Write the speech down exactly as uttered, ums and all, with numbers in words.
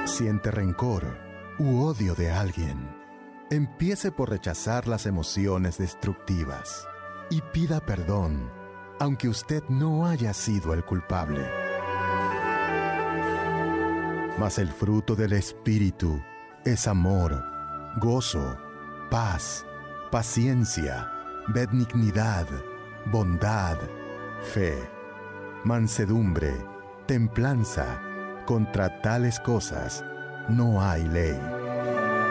Siente rencor u odio de alguien. Empiece por rechazar las emociones destructivas y pida perdón, aunque usted no haya sido el culpable. Mas el fruto del Espíritu es amor, gozo, paz, paciencia, benignidad, bondad, fe, mansedumbre, templanza. Contra tales cosas no hay ley.